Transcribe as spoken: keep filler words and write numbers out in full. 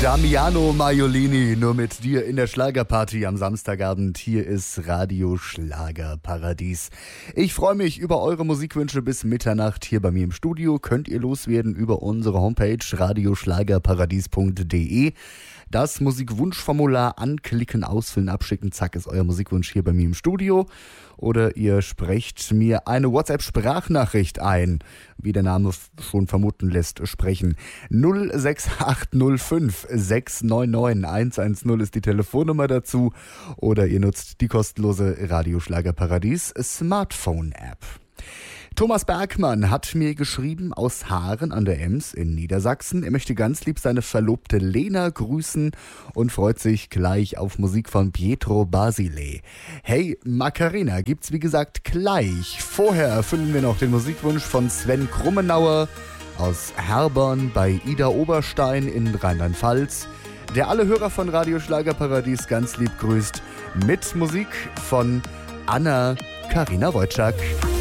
Damiano Maiolini, nur mit dir in der Schlagerparty am Samstagabend. Hier ist Radio Schlagerparadies. Ich freue mich über eure Musikwünsche bis Mitternacht hier bei mir im Studio. Könnt ihr loswerden über unsere Homepage radioschlagerparadies punkt de. Das Musikwunschformular anklicken, ausfüllen, abschicken. Zack, ist euer Musikwunsch hier bei mir im Studio. Oder ihr sprecht mir eine WhatsApp-Sprachnachricht ein. Wie der Name schon vermuten lässt, sprechen. null sechs acht null fünf sechs neun neun eins eins null ist die Telefonnummer dazu. Oder ihr nutzt die kostenlose Radio Schlagerparadies Smartphone-App. Thomas Bergmann hat mir geschrieben aus Haaren an der Ems in Niedersachsen. Er möchte ganz lieb seine Verlobte Lena grüßen und freut sich gleich auf Musik von Pietro Basile. Hey Macarena gibt's wie gesagt gleich. Vorher erfüllen wir noch den Musikwunsch von Sven Krummenauer aus Herborn bei Ida Oberstein in Rheinland-Pfalz, der alle Hörer von Radio Schlagerparadies ganz lieb grüßt mit Musik von Anna Karina Wojcik.